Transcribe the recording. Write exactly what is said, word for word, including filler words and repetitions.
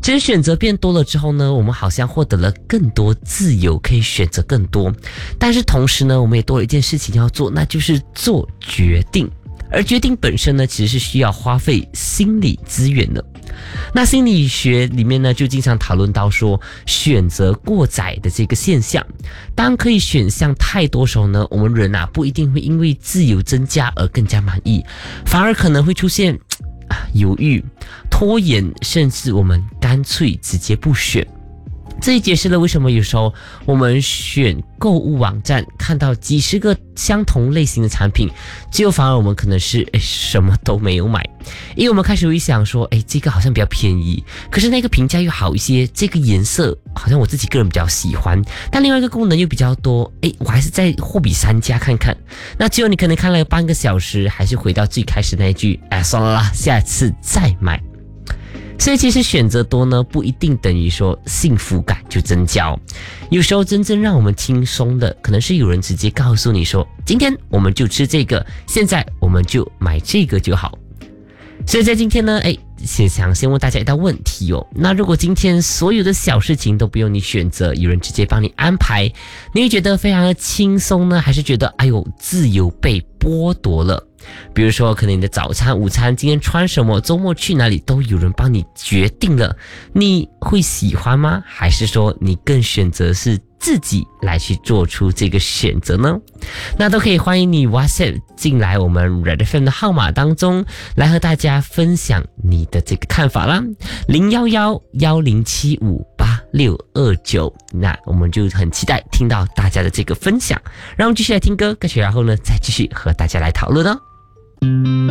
其实选择变多了之后呢，我们好像获得了更多自由，可以选择更多。但是同时呢，我们也多了一件事情要做，那就是做决定。而决定本身呢，其实是需要花费心理资源的。那心理学里面呢，就经常讨论到说选择过载的这个现象。当可以选项太多时候呢，我们人啊不一定会因为自由增加而更加满意，反而可能会出现啊犹豫、拖延，甚至我们干脆直接不选。这也解释了为什么有时候我们选购物网站看到几十个相同类型的产品，结果反而我们可能是诶什么都没有买，因为我们开始会想说，诶这个好像比较便宜，可是那个评价又好一些，这个颜色好像我自己个人比较喜欢，但另外一个功能又比较多，诶我还是在货比三家看看。那结果你可能看了半个小时，还是回到最开始那一句，哎算了啦，下次再买。所以其实选择多呢，不一定等于说幸福感就增加。有时候真正让我们轻松的，可能是有人直接告诉你说，今天我们就吃这个，现在我们就买这个就好。所以在今天呢，哎，先想先问大家一道问题哦。那如果今天所有的小事情都不用你选择，有人直接帮你安排，你会觉得非常的轻松呢，还是觉得哎呦自由被剥夺了？比如说可能你的早餐、午餐，今天穿什么，周末去哪里，都有人帮你决定了，你会喜欢吗？还是说你更选择是自己来去做出这个选择呢？那都可以欢迎你 WhatsApp 进来我们 Red F M 的号码当中，来和大家分享你的这个看法啦。零一一一零七五八六二九，那我们就很期待听到大家的这个分享。让我们继续来听歌，歌曲然后呢，再继续和大家来讨论哦。